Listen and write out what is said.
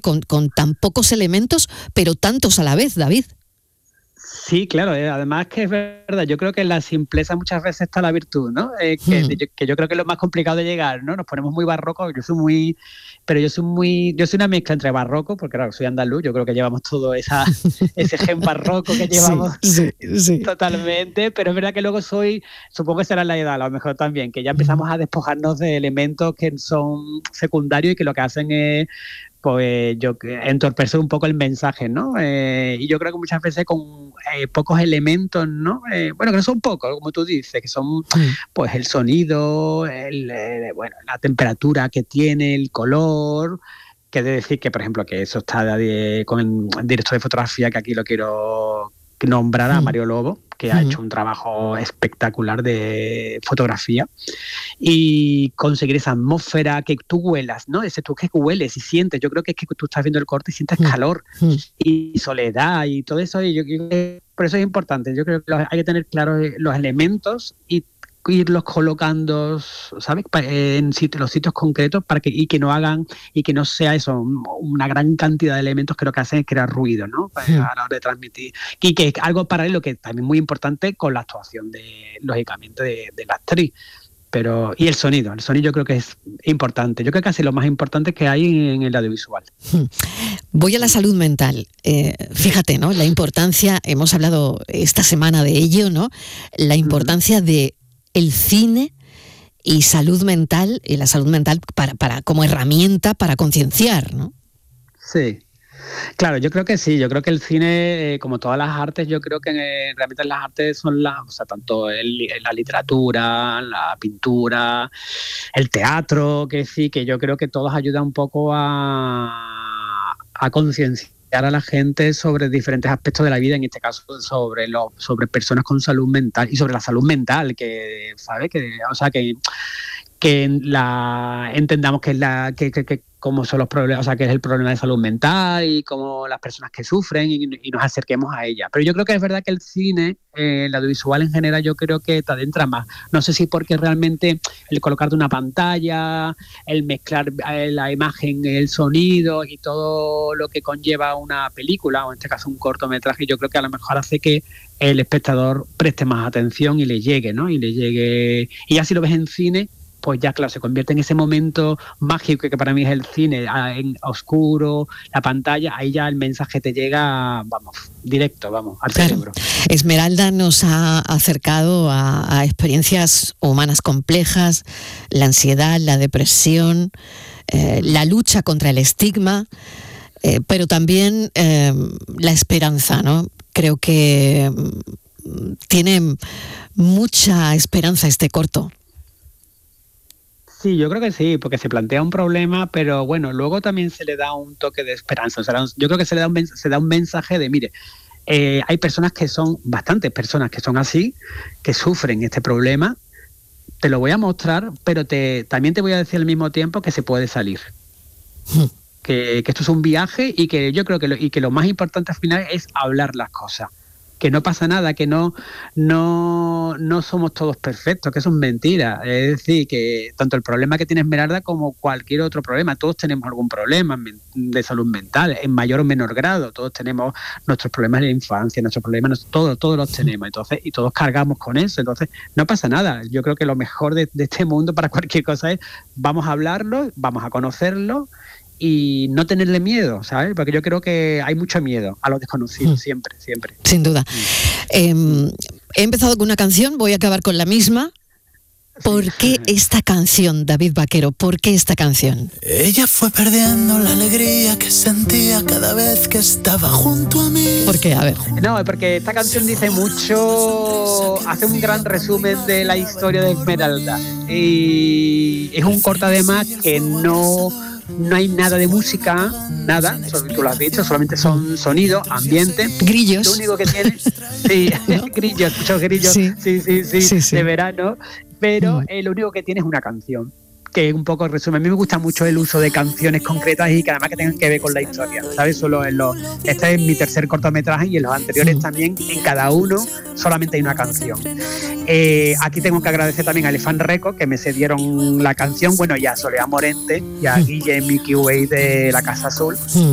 con tan pocos elementos, pero tantos a la vez, David. Sí, claro, además que es verdad, yo creo que en la simpleza muchas veces está la virtud, ¿no? Que yo creo que es lo más complicado de llegar, ¿no? Nos ponemos muy barrocos, yo soy una mezcla entre barroco, porque claro, soy andaluz, yo creo que llevamos todo ese gen barroco que llevamos sí. Totalmente, pero es verdad que luego supongo que será la edad a lo mejor también, que ya empezamos a despojarnos de elementos que son secundarios y que lo que hacen es pues entorpecer un poco el mensaje, ¿no? Y yo creo que muchas veces con pocos elementos, ¿no? Bueno, que no son pocos, como tú dices, que son pues el sonido, la temperatura que tiene, el color, que es decir que, por ejemplo, que eso está con el director de fotografía, que aquí lo quiero nombrar a Mario Lobo, que ha hecho un trabajo espectacular de fotografía, y conseguir esa atmósfera que tú huelas, ¿no? Tú que hueles y sientes. Yo creo que es que tú estás viendo el corte y sientes calor y soledad y todo eso. Y yo creo que por eso es importante. Yo creo que hay que tener claros los elementos y irlos colocando, ¿sabes? En los sitios concretos que no hagan y que no sea eso una gran cantidad de elementos que lo que hacen es crear ruido, ¿no? A la hora de transmitir. Y que es algo paralelo que también muy importante con la actuación lógicamente de la actriz. Y el sonido yo creo que es importante. Yo creo que casi lo más importante que hay en el audiovisual. Voy a la salud mental. Fíjate, ¿no? La importancia, hemos hablado esta semana de ello, ¿no? La importancia de el cine y salud mental, y la salud mental para como herramienta para concienciar, ¿no? Sí. Claro, yo creo que sí, yo creo que el cine, como todas las artes, yo creo que realmente las artes son tanto la literatura, la pintura, el teatro, que sí, que yo creo que todos ayudan un poco a concienciar a la gente sobre diferentes aspectos de la vida, en este caso sobre personas con salud mental y sobre la salud mental, que, ¿sabes? Que entendamos que cómo son los problemas, o sea, que es el problema de salud mental y cómo las personas que sufren y nos acerquemos a ella. Pero yo creo que es verdad que el cine, el audiovisual en general, yo creo que te adentra más. No sé si porque realmente el colocarte una pantalla, el mezclar la imagen, el sonido y todo lo que conlleva una película, o en este caso un cortometraje, yo creo que a lo mejor hace que el espectador preste más atención y le llegue, ¿no? Y ya si lo ves en cine, pues ya claro, se convierte en ese momento mágico que para mí es el cine, en oscuro, la pantalla, ahí ya el mensaje te llega, directo, al cerebro. Esmeralda nos ha acercado a experiencias humanas complejas, la ansiedad, la depresión, la lucha contra el estigma, pero también la esperanza, ¿no? Creo que tiene mucha esperanza este corto. Sí, yo creo que sí, porque se plantea un problema, pero bueno, luego también se le da un toque de esperanza. O sea, yo creo que se da un mensaje de, mire, hay bastantes personas que son así, que sufren este problema, te lo voy a mostrar, pero también te voy a decir al mismo tiempo que se puede salir. Que esto es un viaje y que yo creo que lo más importante al final es hablar las cosas. Que no pasa nada, que no somos todos perfectos, que eso es mentira. Es decir, que tanto el problema que tiene Esmeralda como cualquier otro problema, todos tenemos algún problema de salud mental, en mayor o menor grado, todos tenemos nuestros problemas de la infancia, nuestros problemas, todos los tenemos, entonces, y todos cargamos con eso, entonces no pasa nada. Yo creo que lo mejor de este mundo para cualquier cosa es, vamos a hablarlo, vamos a conocerlo, y no tenerle miedo, ¿sabes? Porque yo creo que hay mucho miedo a lo desconocido, siempre. Sin duda. He empezado con una canción, voy a acabar con la misma. ¿Por qué esta canción, David Vaquero? ¿Por qué esta canción? Ella fue perdiendo la alegría que sentía cada vez que estaba junto a mí. ¿Por qué? A ver. No, porque esta canción dice mucho, hace un gran resumen de la historia de Esmeralda. Y es un corto además que no hay nada de música, nada, tú lo has dicho, solamente son sonidos, ambiente. Grillos. Lo único que tiene, sí, ¿no? Muchos grillos, sí, de verano, pero lo único que tiene es una canción, que un poco resume. A mí me gusta mucho el uso de canciones concretas y que además que tengan que ver con la historia, ¿sabes? Este es mi tercer cortometraje y en los anteriores también, en cada uno solamente hay una canción. Aquí tengo que agradecer también a Elephant Records, que me cedieron la canción, bueno, y a Soledad Morente y a Guille Mickey Way de La Casa Azul,